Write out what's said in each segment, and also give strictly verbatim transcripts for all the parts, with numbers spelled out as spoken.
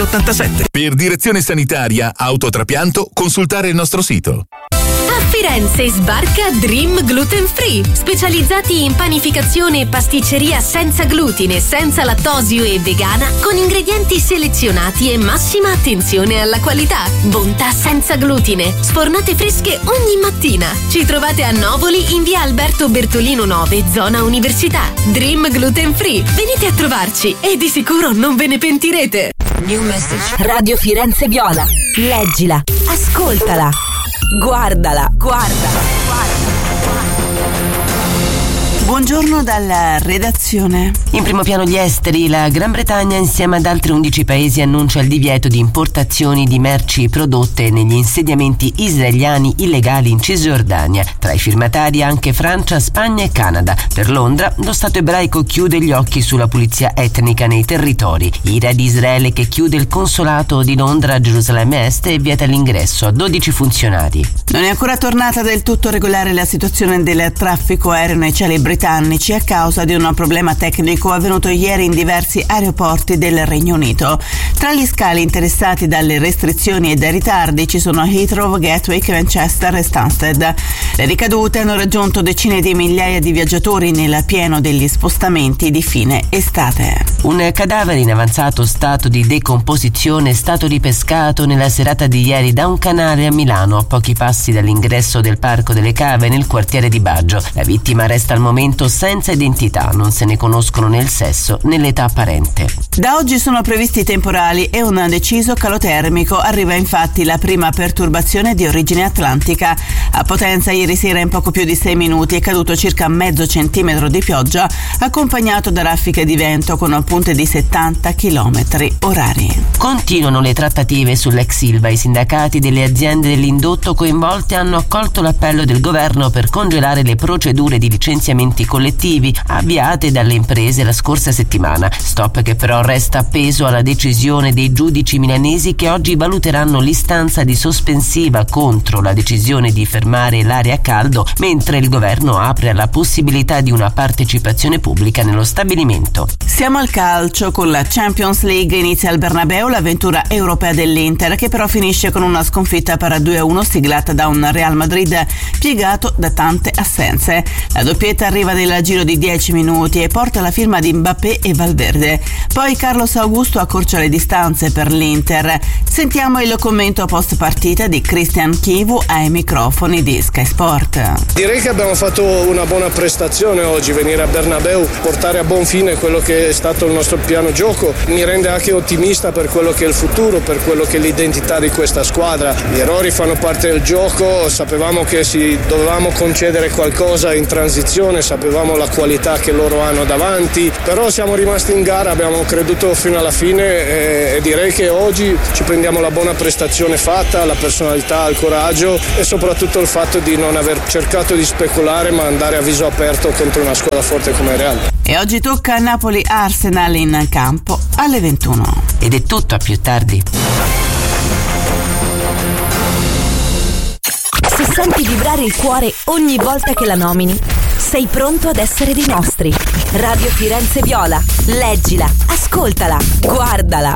ottantasette. Per direzione sanitaria, autotrapianto, consultare il nostro sito. A Firenze sbarca Dream Gluten Free, specializzati in panificazione e pasticceria senza glutine, senza lattosio e vegana, con ingredienti selezionati e massima attenzione alla qualità. Bontà senza glutine, sfornate fresche ogni mattina. Ci trovate a Novoli in via Alberto Bertolino nove, zona Università. Dream Gluten Free, venite a trovarci e di sicuro non ve ne pentirete. New message. Radio Firenze Viola. Leggila, ascoltala. Guardala, guardala, guardala. Buongiorno dalla redazione. In primo piano gli esteri, la Gran Bretagna insieme ad altri undici paesi annuncia il divieto di importazioni di merci prodotte negli insediamenti israeliani illegali in Cisgiordania. Tra i firmatari anche Francia, Spagna e Canada. Per Londra lo Stato ebraico chiude gli occhi sulla pulizia etnica nei territori. Ira di Israele che chiude il consolato di Londra a Gerusalemme Est e vieta l'ingresso a dodici funzionari. Non è ancora tornata del tutto regolare la situazione del traffico aereo nei cieli britannici a causa di un problema tecnico avvenuto ieri in diversi aeroporti del Regno Unito. Tra gli scali interessati dalle restrizioni e dai ritardi ci sono Heathrow, Gatwick, Manchester e Stansted. Le ricadute hanno raggiunto decine di migliaia di viaggiatori nel pieno degli spostamenti di fine estate. Un cadavere in avanzato stato di decomposizione è stato ripescato nella serata di ieri da un canale a Milano, a pochi passi dall'ingresso del Parco delle Cave nel quartiere di Baggio. La vittima resta al momento senza identità, non se ne conoscono né il sesso né l'età apparente. Da oggi sono previsti temporali e un deciso calo termico. Arriva infatti la prima perturbazione di origine atlantica. A Potenza ieri sera in poco più di sei minuti è caduto circa mezzo centimetro di pioggia, accompagnato da raffiche di vento con punte di settanta chilometri orari. Continuano le trattative sull'ex Ilva. I sindacati delle aziende dell'indotto coinvolte hanno accolto l'appello del governo per congelare le procedure di licenziamenti collettivi avviate dalle imprese la scorsa settimana. Stop che però resta appeso alla decisione dei giudici milanesi che oggi valuteranno l'istanza di sospensiva contro la decisione di fermare l'area a caldo, mentre il governo apre alla possibilità di una partecipazione pubblica nello stabilimento. Siamo al calcio. Con la Champions League inizia al Bernabeu l'avventura europea dell'Inter, che però finisce con una sconfitta per due a uno siglata da un Real Madrid piegato da tante assenze. La doppietta arriva nel giro di dieci minuti e porta la firma di Mbappé e Valverde. Poi Carlos Augusto accorcia le distanze per l'Inter. Sentiamo il commento post partita di Christian Chivu ai microfoni di Sky Sport. Direi che abbiamo fatto una buona prestazione oggi. Venire a Bernabeu, portare a buon fine quello che è stato il nostro piano gioco mi rende anche ottimista per quello che è il futuro, per quello che è l'identità di questa squadra. Gli errori fanno parte del gioco, sapevamo che si dovevamo concedere qualcosa in transizione, sapevamo la qualità che loro hanno davanti, però siamo rimasti in gara, abbiamo creduto fino alla fine e, e direi che oggi ci prendiamo la buona prestazione fatta, la personalità, il coraggio e soprattutto il fatto di non aver cercato di speculare ma andare a viso aperto contro una squadra forte come Real. E oggi tocca a Napoli-Arsenal in campo alle ventuno. Ed è tutto, a più tardi. Se senti vibrare il cuore ogni volta che la nomini, sei pronto ad essere dei nostri. Radio Firenze Viola. Leggila, ascoltala, guardala.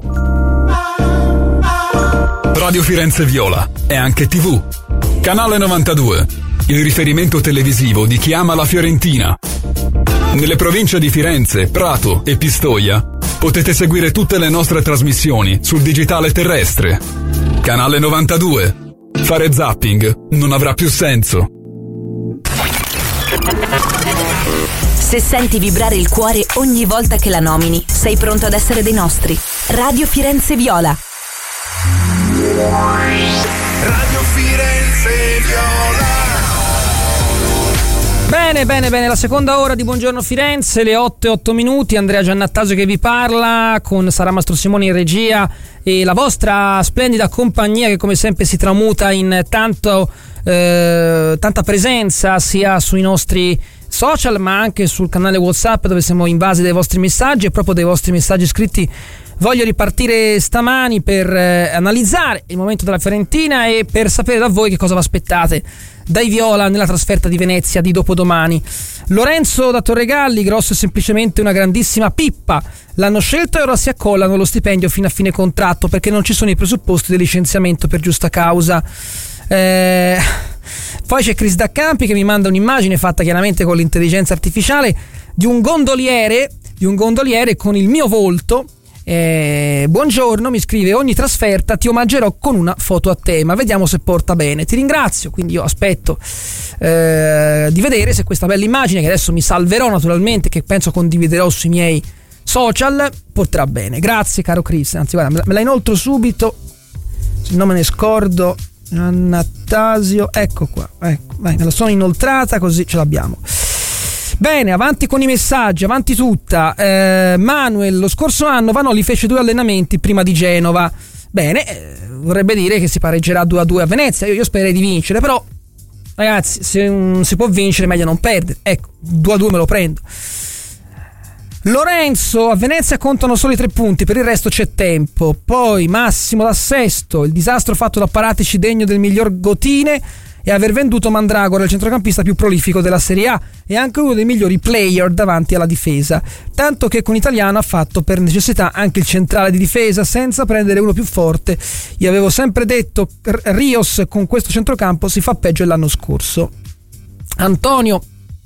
Radio Firenze Viola è anche tivù. Canale novantadue, il riferimento televisivo di chi ama la Fiorentina. Nelle province di Firenze, Prato e Pistoia potete seguire tutte le nostre trasmissioni sul digitale terrestre. Canale novantadue. Fare zapping non avrà più senso. Se senti vibrare il cuore ogni volta che la nomini, sei pronto ad essere dei nostri. Radio Firenze Viola. Radio Firenze Viola. Bene, bene, bene, la seconda ora di Buongiorno Firenze, le otto e otto minuti, Andrea Giannattasio che vi parla, con Sara Mastro Simoni in regia e la vostra splendida compagnia che come sempre si tramuta in tanto, eh, tanta presenza sia sui nostri social ma anche sul canale WhatsApp, dove siamo invasi dai vostri messaggi e proprio dai vostri messaggi scritti. Voglio ripartire stamani per eh, analizzare il momento della Fiorentina e per sapere da voi che cosa vi aspettate dai viola nella trasferta di Venezia di dopodomani. Lorenzo da Torregalli, grosso è semplicemente una grandissima pippa. l'hanno scelto e ora si accollano lo stipendio fino a fine contratto perché non ci sono i presupposti del licenziamento per giusta causa. Eh, poi c'è Chris Daccampi che mi manda un'immagine fatta chiaramente con l'intelligenza artificiale di un gondoliere di un gondoliere con il mio volto. Eh, buongiorno, mi scrive: ogni trasferta ti omaggerò con una foto a tema, vediamo se porta bene. Ti ringrazio, quindi io aspetto eh, di vedere se questa bella immagine, che adesso mi salverò naturalmente, che penso condividerò sui miei social, porterà bene. Grazie caro Chris, anzi guarda, me la inoltro subito se non me ne scordo. Annattasio, ecco qua, ecco, vai, me la sono inoltrata così ce l'abbiamo. Bene, avanti con i messaggi, avanti tutta. eh, Manuel, lo scorso anno Vanoli fece due allenamenti prima di Genova. Bene, eh, vorrebbe dire che si pareggerà due a due a Venezia. Io, io spererei di vincere, però ragazzi, se um, si può vincere meglio non perdere. Ecco, due a due me lo prendo. Lorenzo, a Venezia contano solo i tre punti, per il resto c'è tempo. Poi Massimo da Sesto, il disastro fatto da Paratici degno del miglior Gotine e aver venduto Mandragora, il centrocampista più prolifico della Serie A e anche uno dei migliori player davanti alla difesa, tanto che con Italiano ha fatto per necessità anche il centrale di difesa senza prendere uno più forte. Io avevo sempre detto Rios con questo centrocampo si fa peggio dell'anno scorso. Antonio,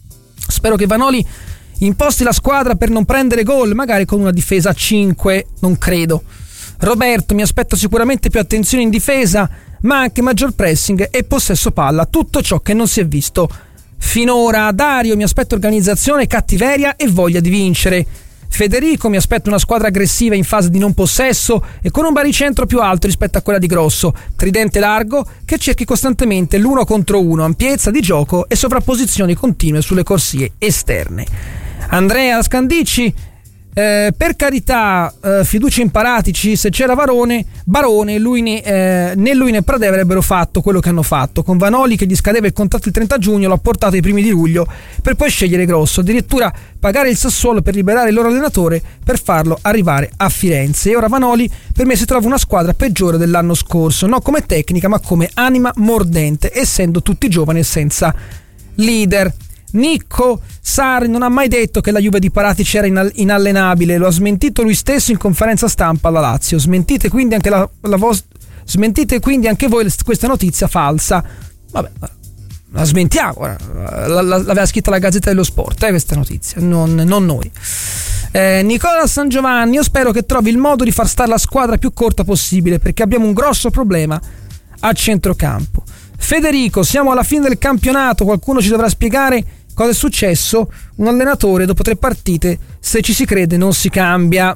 spero che Vanoli imposti la squadra per non prendere gol, magari con una difesa a cinque, non credo. Roberto, mi aspetto sicuramente più attenzione in difesa, ma anche maggior pressing e possesso palla, tutto ciò che non si è visto finora. Dario, mi aspetto organizzazione, cattiveria e voglia di vincere. Federico, mi aspetto una squadra aggressiva in fase di non possesso e con un baricentro più alto rispetto a quella di Grosso, tridente largo che cerchi costantemente l'uno contro uno, ampiezza di gioco e sovrapposizioni continue sulle corsie esterne. Andrea Scandicci, eh, per carità, eh, fiducia in Paratici, se c'era Varone, Barone, lui ne, eh, né lui né Pradè avrebbero fatto quello che hanno fatto. Con Vanoli che gli scadeva il contratto il trenta giugno, l'ha portato ai primi di luglio per poi scegliere Grosso, addirittura pagare il Sassuolo per liberare il loro allenatore per farlo arrivare a Firenze. E ora Vanoli per me si trova una squadra peggiore dell'anno scorso, non come tecnica ma come anima mordente, essendo tutti giovani e senza leader. Nicco, Sarri non ha mai detto che la Juve di Paratici era inallenabile, lo ha smentito lui stesso in conferenza stampa alla Lazio. Smentite quindi anche la, la vos- smentite quindi anche voi questa notizia falsa. Vabbè, la smentiamo, la, la, l'aveva scritta la Gazzetta dello Sport, eh, questa notizia, non, non noi. eh, Nicola San Giovanni, io spero che trovi il modo di far stare la squadra più corta possibile perché abbiamo un grosso problema a centrocampo. Federico, siamo alla fine del campionato, qualcuno ci dovrà spiegare cosa è successo. Un allenatore dopo tre partite, se ci si crede non si cambia.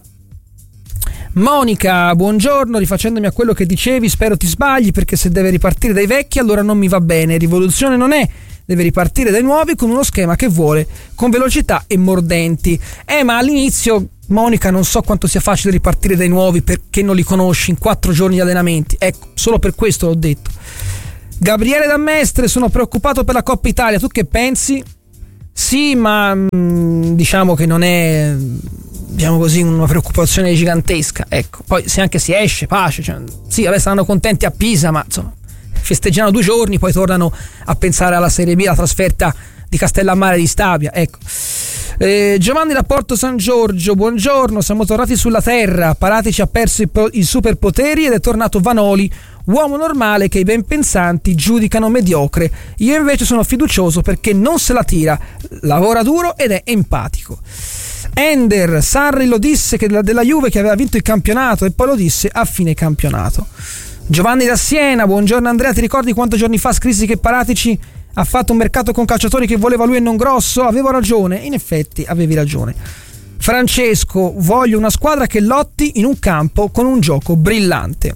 Monica, buongiorno, rifacendomi a quello che dicevi, spero ti sbagli perché se deve ripartire dai vecchi allora non mi va bene. Rivoluzione non è, deve ripartire dai nuovi con uno schema che vuole, con velocità e mordenti. Eh ma all'inizio, Monica, non so quanto sia facile ripartire dai nuovi perché non li conosci in quattro giorni di allenamenti. Ecco, solo per questo l'ho detto. Gabriele D'Amestre, sono preoccupato per la Coppa Italia, tu che pensi? Sì, ma mh, diciamo che non è, diciamo così, una preoccupazione gigantesca. Ecco, poi se anche si esce, pace, cioè, sì, vabbè, saranno contenti a Pisa, ma insomma, festeggiano due giorni, poi tornano a pensare alla Serie B, la trasferta di Castellammare di Stabia. Ecco. Eh, Giovanni da Porto San Giorgio, buongiorno, siamo tornati sulla terra. Paratici ha perso i, pro- i superpoteri ed è tornato Vanoli, uomo normale che i ben pensanti giudicano mediocre. Io invece sono fiducioso perché non se la tira, lavora duro ed è empatico. Ender, Sarri lo disse che della, della Juve che aveva vinto il campionato e poi lo disse a fine campionato. Giovanni da Siena, buongiorno Andrea, ti ricordi quanto giorni fa scrissi che Paratici ha fatto un mercato con calciatori che voleva lui e non Grosso? Avevo ragione, in effetti avevi ragione. Francesco, voglio una squadra che lotti in un campo con un gioco brillante.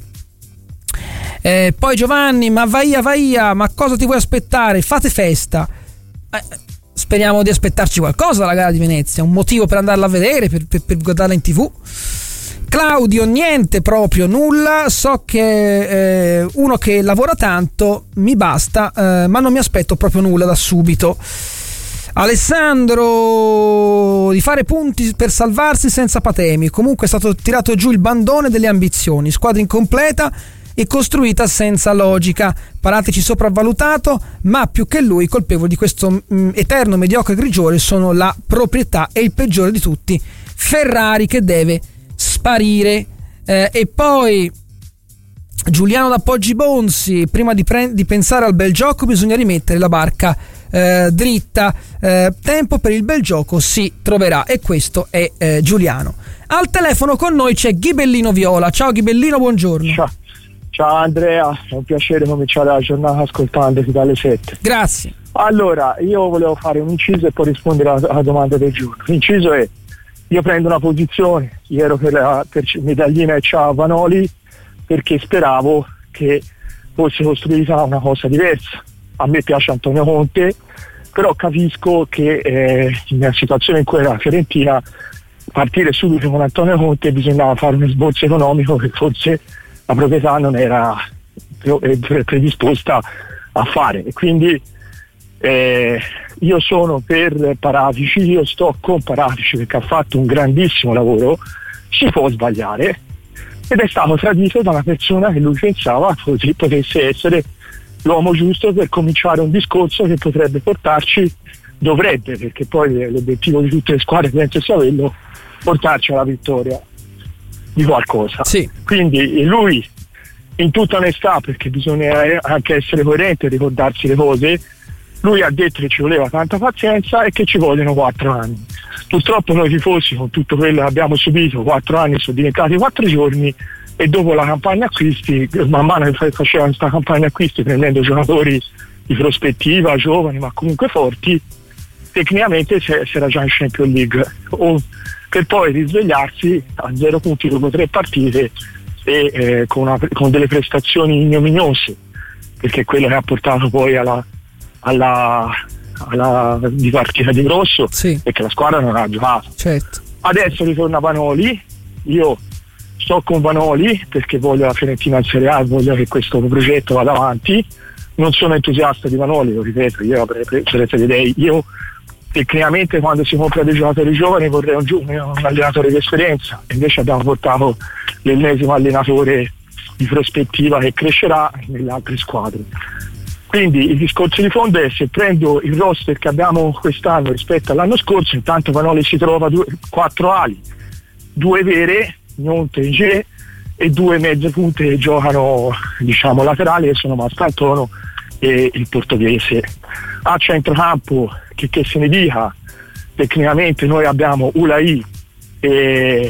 Eh, poi Giovanni, ma vai vai, ma cosa ti vuoi aspettare? Fate festa. Eh, speriamo di aspettarci qualcosa dalla gara di Venezia, un motivo per andarla a vedere, per, per, per guardarla in tv. Claudio, niente, proprio nulla, so che eh, uno che lavora tanto mi basta, eh, ma non mi aspetto proprio nulla da subito. Alessandro, di fare punti per salvarsi senza patemi, comunque è stato tirato giù il bandone delle ambizioni, squadra incompleta e costruita senza logica. Paratici sopravvalutato, ma più che lui colpevoli di questo mh, eterno mediocre grigiore sono la proprietà e il peggiore di tutti, Ferrari che deve sparire. Eh, e poi Giuliano da Poggi Bonzi: prima di, pre- di pensare al bel gioco bisogna rimettere la barca eh, dritta, eh, tempo per il bel gioco si troverà. E questo è eh, Giuliano. Al telefono con noi c'è Ghibellino Viola. Ciao Ghibellino, buongiorno. Ciao. Ciao Andrea, è un piacere cominciare la giornata ascoltandoti dalle sette. Grazie. Allora, io volevo fare un inciso e poi rispondere alla, alla domanda del giorno. L'inciso è: io prendo una posizione, io ero per la per medaglina e ciao Vanoli, perché speravo che fosse costruita una cosa diversa. A me piace Antonio Conte, però capisco che eh, in una situazione in cui era la Fiorentina, partire subito con Antonio Conte bisognava fare un sborso economico che forse la proprietà non era predisposta a fare, e quindi eh, io sono per Paratici, io sto con Paratici perché ha fatto un grandissimo lavoro, si può sbagliare, ed è stato tradito da una persona che lui pensava così potesse essere l'uomo giusto per cominciare un discorso che potrebbe portarci, dovrebbe, perché poi l'obiettivo di tutte le squadre penso sia quello, portarci alla vittoria di qualcosa. Sì. Quindi lui, in tutta onestà, perché bisogna anche essere coerenti e ricordarsi le cose, lui ha detto che ci voleva tanta pazienza e che ci vogliono quattro anni. Purtroppo noi tifosi, con tutto quello che abbiamo subito, quattro anni sono diventati quattro giorni, e dopo la campagna acquisti, man mano che facevano questa campagna acquisti prendendo giocatori di prospettiva, giovani ma comunque forti, tecnicamente si era già in Champions League, o per poi risvegliarsi a zero punti dopo tre partite e eh, con, una, con delle prestazioni ignominiose, perché è quello che ha portato poi alla, alla, alla dipartita di Grosso, sì, perché la squadra non ha giocato. Certo. Adesso ritorna Vanoli, io sto con Vanoli perché voglio la Fiorentina in Serie A e voglio che questo progetto vada avanti. Non sono entusiasta di Vanoli, lo ripeto, io sarete direi, io tecnicamente quando si compra dei giocatori giovani vorrei un, un allenatore di esperienza, invece abbiamo portato l'ennesimo allenatore di prospettiva che crescerà nelle altre squadre. Quindi il discorso di fondo è: se prendo il roster che abbiamo quest'anno rispetto all'anno scorso, intanto Vanoli si trova due, quattro ali, due vere, Gnonte e G, e due mezze punte che giocano diciamo laterali, che sono Mastantuono e il portoghese. A centrocampo, che, che se ne dica, tecnicamente noi abbiamo Ulai e,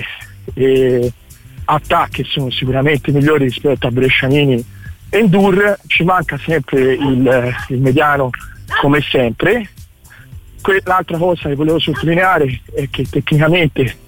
e Attà, che sono sicuramente migliori rispetto a Brescianini e Ndur. Ci manca sempre il, il mediano come sempre. Que- l'altra cosa che volevo sottolineare è che tecnicamente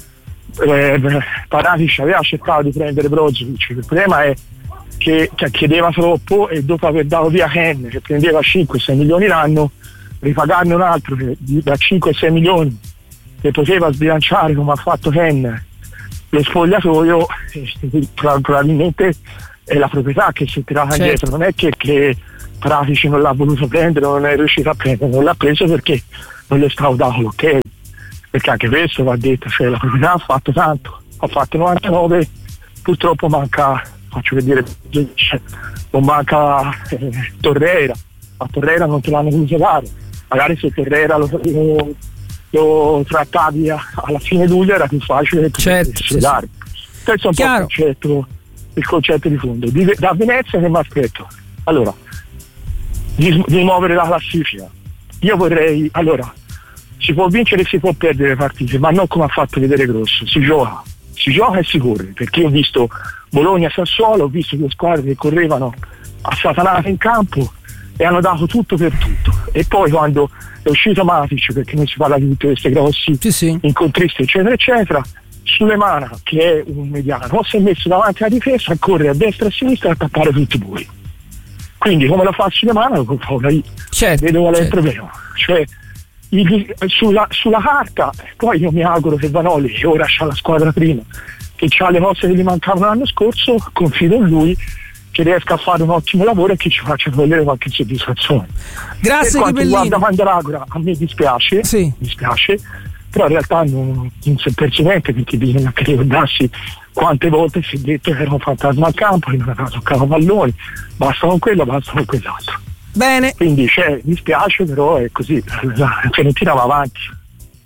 eh, Paratici aveva cercato di prendere Brozovic, il problema è che, che chiedeva troppo, e dopo aver dato via Hen che prendeva cinque sei milioni l'anno, ripagarne un altro che, da cinque sei milioni che poteva sbilanciare come ha fatto Hen lo spogliatoio, eh, probabilmente è la proprietà che si è tirata certo. indietro, non è che, che Paratici non l'ha voluto prendere, non è riuscito a prendere, non l'ha preso perché non gli è stato dato l'ok, perché anche questo va detto, cioè la proprietà ha fatto tanto, ha fatto novantanove, purtroppo manca, faccio vedere, non manca eh, Torreira, a Torreira non te l'hanno voluto dare, magari se Torreira lo, lo, lo trattavi a, alla fine luglio era più facile che certo, sì, dare. Questo è un Chiaro. po' il concetto, il concetto di fondo. Di, da Venezia che mi aspetto? Allora, di, di muovere la classifica. Io vorrei, allora, si può vincere e si può perdere partite, ma non come ha fatto vedere Grosso, si gioca, si gioca e si corre, perché io ho visto Bologna-Sassuolo, ho visto due squadre che correvano a satanate in campo e hanno dato tutto per tutto, e poi quando è uscito Matic, perché non si parla di tutte queste grossi sì, sì. incontristi eccetera eccetera, Sulemana che è un mediano si è messo davanti alla difesa a correre a destra e a sinistra e a tappare tutti i buchi, quindi come lo fa Sulemana lo fa ora io, certo, vedo qual è certo. il problema, cioè il, sulla, sulla carta, poi io mi auguro che Vanoli, che ora c'ha la squadra prima, che ha le cose che gli mancavano l'anno scorso, confido in lui che riesca a fare un ottimo lavoro e che ci faccia togliere qualche soddisfazione. Grazie. Per quanto Ghibellino. riguarda Mandragora, a me dispiace, sì. dispiace, però in realtà non, non si è perso niente, perché bisogna anche ricordarsi quante volte si è detto che era un fantasma al campo, che non aveva toccato palloni, basta con quello, basta con quell'altro. Bene. Quindi cioè, dispiace, però è così, la Fiorentina va avanti.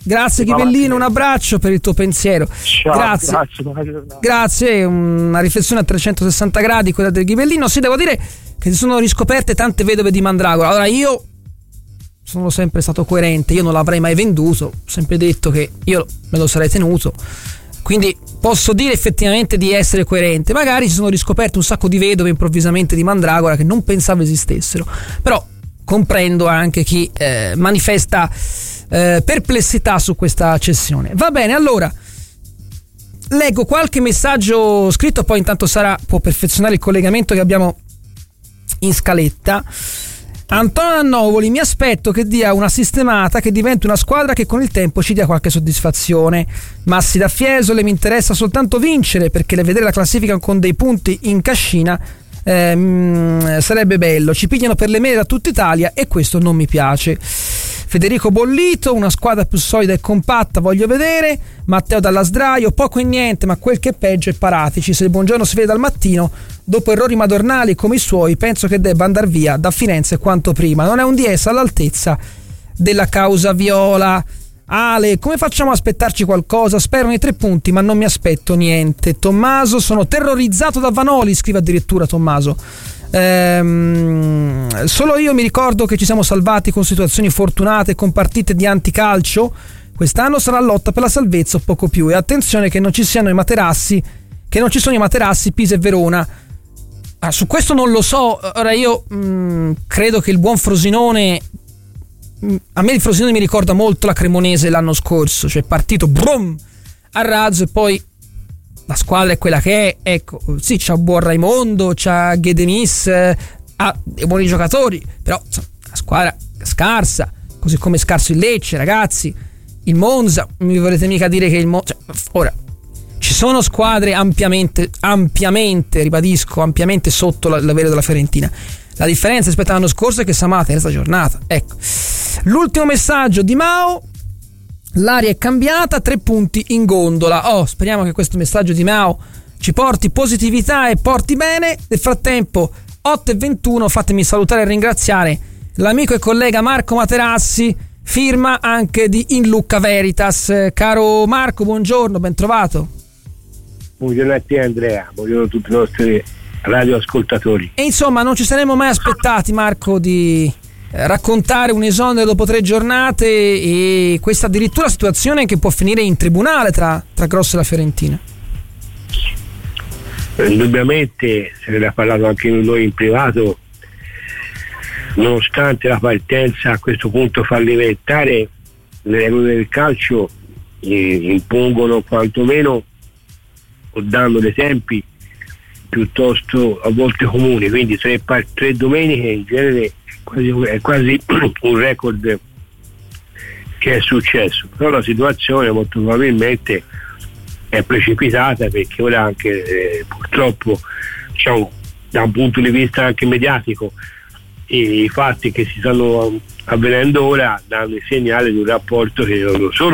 Grazie Ghibellino, un abbraccio per il tuo pensiero. Ciao, grazie. grazie. Grazie, una riflessione a trecentosessanta gradi quella del Ghibellino. Sì, devo dire che si sono riscoperte tante vedove di Mandragora. Allora io sono sempre stato coerente, io non l'avrei mai venduto, ho sempre detto che io me lo sarei tenuto, quindi posso dire effettivamente di essere coerente. Magari si sono riscoperte un sacco di vedove improvvisamente di Mandragora che non pensavo esistessero, però comprendo anche chi eh, manifesta eh, perplessità su questa cessione. Va bene, allora leggo qualche messaggio scritto, poi intanto Sara può perfezionare il collegamento che abbiamo in scaletta. Antonio Annovoli: mi aspetto che dia una sistemata, che diventi una squadra che con il tempo ci dia qualche soddisfazione. Massi da Fiesole: mi interessa soltanto vincere, perché vedere la classifica con dei punti in cascina ehm, sarebbe bello. Ci pigliano per le mele da tutta Italia e questo non mi piace. Federico Bollito: una squadra più solida e compatta voglio vedere. Matteo Dalla Sdraio: poco e niente, ma quel che è peggio è Paratici. Se il buongiorno si vede dal mattino, dopo errori madornali come i suoi, penso che debba andar via da Firenze quanto prima. Non è un D S all'altezza della causa viola. Ale: come facciamo a aspettarci qualcosa? Spero nei tre punti, ma non mi aspetto niente. Tommaso: sono terrorizzato da Vanoli, scrive addirittura Tommaso. Ehm, solo io mi ricordo che ci siamo salvati con situazioni fortunate, con partite di anticalcio. Quest'anno sarà lotta per la salvezza o poco più, e attenzione che non ci siano i materassi, che non ci sono i materassi Pisa e Verona. Ah, su questo non lo so. Ora io mh, credo che il buon Frosinone, mh, a me il Frosinone mi ricorda molto la Cremonese l'anno scorso, cioè partito brum, a razzo, e poi la squadra è quella che è. Ecco, sì, c'ha buon Raimondo, c'ha Ghedenis, eh, ha dei buoni giocatori, però insomma, la squadra scarsa, così come scarso il Lecce, ragazzi, il Monza. Mi volete mica dire che il Monza, cioè, ora ci sono squadre ampiamente ampiamente ribadisco ampiamente sotto la, la livello della Fiorentina. La differenza rispetto all'anno scorso è che siamo alla terza giornata. Ecco, l'ultimo messaggio di Mao: l'aria è cambiata, tre punti in gondola. Oh, speriamo che questo messaggio di Mao ci porti positività e porti bene. Nel frattempo otto e ventuno, fatemi salutare e ringraziare l'amico e collega Marco Materassi, firma anche di In Lucca Veritas. Caro Marco, buongiorno, ben trovato. Buongiorno a te Andrea, buongiorno a tutti i nostri radioascoltatori. E insomma non ci saremmo mai aspettati, Marco, di raccontare un esonero dopo tre giornate, e questa addirittura situazione che può finire in tribunale tra, tra Grosso e la Fiorentina. Indubbiamente, se ne ha parlato anche noi in privato, nonostante la partenza a questo punto fallimentare, le regole del calcio eh, impongono quantomeno, o dando dei tempi piuttosto a volte comuni, quindi tre, tre domeniche in genere quasi, è quasi un record che è successo. Però la situazione molto probabilmente è precipitata, perché ora anche eh, purtroppo, diciamo, da un punto di vista anche mediatico, i fatti che si stanno avvenendo ora danno il segnale di un rapporto che non solo